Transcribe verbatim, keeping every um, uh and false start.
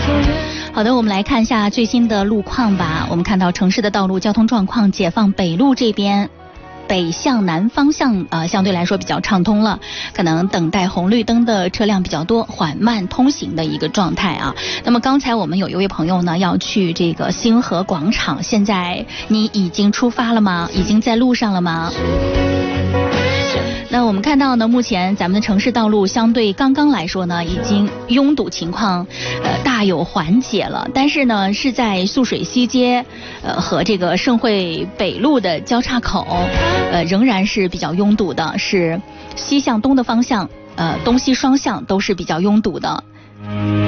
好的，我们来看一下最新的路况吧。我们看到城市的道路交通状况，解放北路这边北向南方向呃相对来说比较畅通了，可能等待红绿灯的车辆比较多，缓慢通行的一个状态啊。那么刚才我们有一位朋友呢要去这个星河广场，现在你已经出发了吗？已经在路上了吗？那我们看到呢，目前咱们的城市道路相对刚刚来说呢，已经拥堵情况呃大有缓解了，但是呢是在素水西街呃和这个盛汇北路的交叉口呃仍然是比较拥堵的，是西向东的方向呃东西双向都是比较拥堵的。